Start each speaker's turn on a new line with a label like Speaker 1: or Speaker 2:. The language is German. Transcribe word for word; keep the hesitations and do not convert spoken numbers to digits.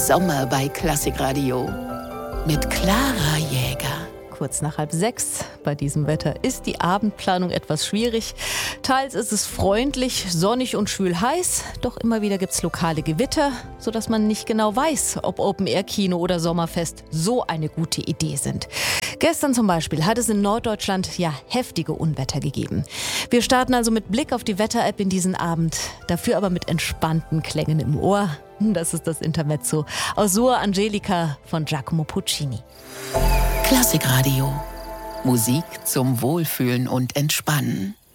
Speaker 1: Sommer bei Klassikradio mit Clara Jäger.
Speaker 2: Kurz nach halb sechs. Bei diesem Wetter ist die Abendplanung etwas schwierig. Teils ist es freundlich, sonnig und schwül heiß. Doch immer wieder gibt es lokale Gewitter, sodass man nicht genau weiß, ob Open-Air-Kino oder Sommerfest so eine gute Idee sind. Gestern zum Beispiel hat es in Norddeutschland ja heftige Unwetter gegeben. Wir starten also mit Blick auf die Wetter-App in diesen Abend, dafür aber mit entspannten Klängen im Ohr. Das ist das Intermezzo aus Sua Angelica von Giacomo Puccini.
Speaker 1: Klassikradio. Musik zum Wohlfühlen und Entspannen.